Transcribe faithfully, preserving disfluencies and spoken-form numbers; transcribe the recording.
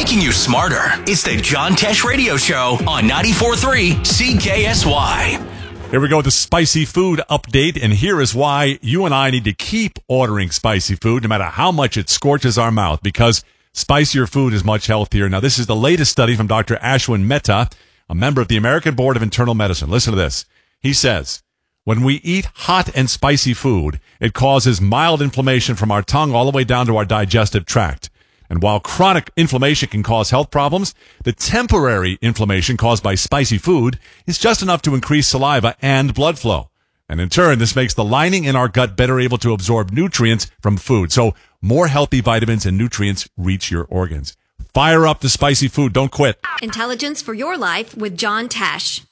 making you smarter. It's the John Tesh Radio Show on ninety-four point three C K S Y. Here we go with the spicy food update, and here is why you and I need to keep ordering spicy food no matter how much it scorches our mouth, because spicier food is much healthier. Now, this is the latest study from Doctor Ashwin Mehta, a member of the American Board of Internal Medicine. Listen to this. He says, when we eat hot and spicy food, it causes mild inflammation from our tongue all the way down to our digestive tract. And while chronic inflammation can cause health problems, the temporary inflammation caused by spicy food is just enough to increase saliva and blood flow. And in turn, this makes the lining in our gut better able to absorb nutrients from food. So more healthy vitamins and nutrients reach your organs. Fire up the spicy food. Don't quit. Intelligence for your life with John Tesh.